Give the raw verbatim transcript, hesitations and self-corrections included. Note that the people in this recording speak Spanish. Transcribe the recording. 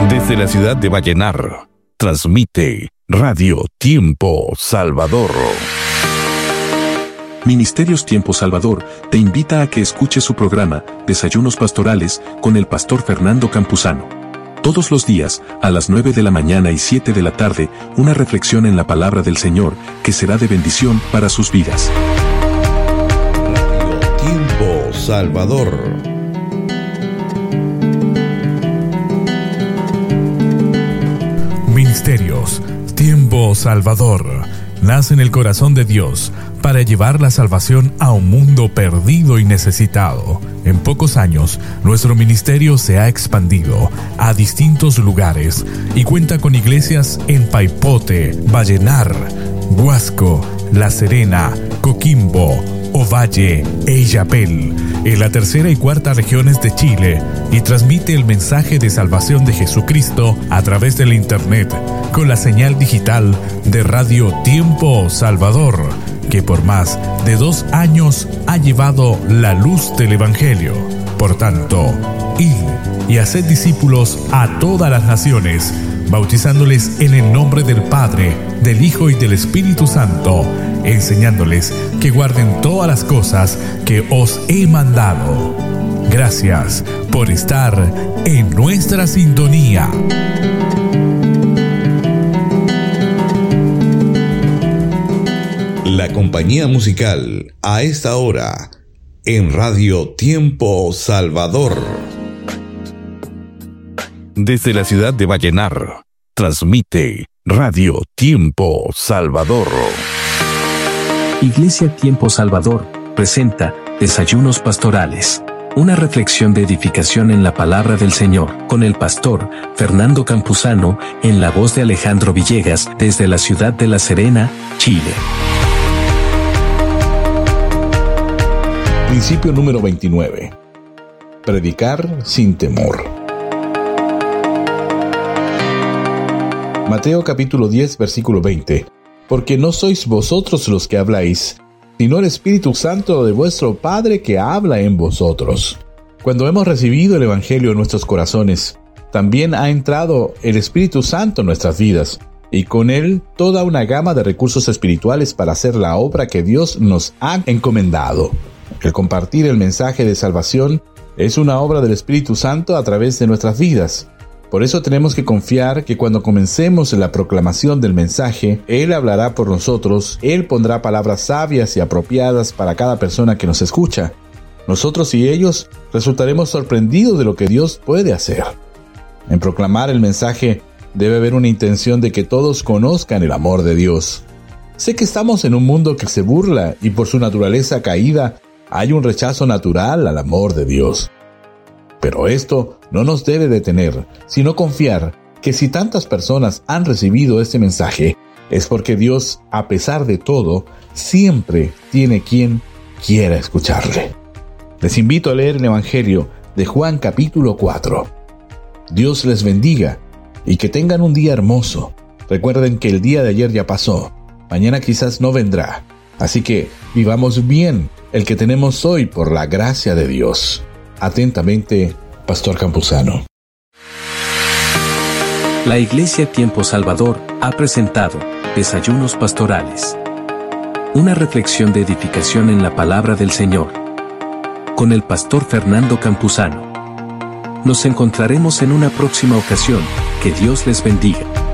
Desde la ciudad de Vallenar, transmite Radio Tiempo Salvador. Ministerios Tiempo Salvador te invita a que escuches su programa Desayunos Pastorales con el pastor Fernando Campuzano. Todos los días, a las nueve de la mañana y siete de la tarde, una reflexión en la palabra del Señor que será de bendición para sus vidas. Radio Tiempo Salvador. Ministerios Tiempo Salvador nace en el corazón de Dios para llevar la salvación a un mundo perdido y necesitado. En pocos años, nuestro ministerio se ha expandido a distintos lugares y cuenta con iglesias en Paipote, Vallenar, Huasco, La Serena, Coquimbo, Ovalle e Illapel, en la tercera y cuarta regiones de Chile, y transmite el mensaje de salvación de Jesucristo a través del Internet, con la señal digital de Radio Tiempo Salvador, que por más de dos años ha llevado la luz del Evangelio. Por tanto, id y haced discípulos a todas las naciones, bautizándoles en el nombre del Padre, del Hijo y del Espíritu Santo, enseñándoles que guarden todas las cosas que os he mandado. Gracias por estar en nuestra sintonía. La compañía musical a esta hora en Radio Tiempo Salvador. Desde la ciudad de Vallenar, transmite Radio Tiempo Salvador. Iglesia Tiempo Salvador presenta Desayunos Pastorales, una reflexión de edificación en la palabra del Señor, con el pastor Fernando Campuzano, en la voz de Alejandro Villegas, desde la ciudad de La Serena, Chile. Principio número veintinueve. Predicar sin temor. Mateo capítulo diez, versículo veinte. Porque no sois vosotros los que habláis, sino el Espíritu Santo de vuestro Padre que habla en vosotros. Cuando hemos recibido el Evangelio en nuestros corazones, también ha entrado el Espíritu Santo en nuestras vidas, y con él toda una gama de recursos espirituales para hacer la obra que Dios nos ha encomendado. El compartir el mensaje de salvación es una obra del Espíritu Santo a través de nuestras vidas. Por eso tenemos que confiar que cuando comencemos la proclamación del mensaje, Él hablará por nosotros, Él pondrá palabras sabias y apropiadas para cada persona que nos escucha. Nosotros y ellos resultaremos sorprendidos de lo que Dios puede hacer. En proclamar el mensaje debe haber una intención de que todos conozcan el amor de Dios. Sé que estamos en un mundo que se burla y por su naturaleza caída hay un rechazo natural al amor de Dios. Pero esto no nos debe detener, sino confiar que si tantas personas han recibido este mensaje, es porque Dios, a pesar de todo, siempre tiene quien quiera escucharle. Les invito a leer el Evangelio de Juan capítulo cuatro. Dios les bendiga y que tengan un día hermoso. Recuerden que el día de ayer ya pasó, mañana quizás no vendrá. Así que vivamos bien el que tenemos hoy por la gracia de Dios. Atentamente, Pastor Campuzano. La Iglesia Tiempo Salvador ha presentado Desayunos Pastorales, una reflexión de edificación en la palabra del Señor, con el pastor Fernando Campuzano. Nos encontraremos en una próxima ocasión. Que Dios les bendiga.